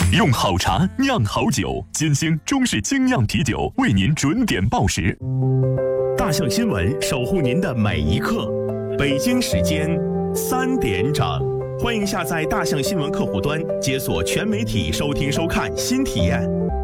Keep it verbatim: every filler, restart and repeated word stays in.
用好茶酿好酒，金星中式精酿啤酒为您准点报时。 大象新闻守护您的每一刻。北京时间三点整，欢迎下载大象新闻客户端，解锁全媒体收听收看新体验。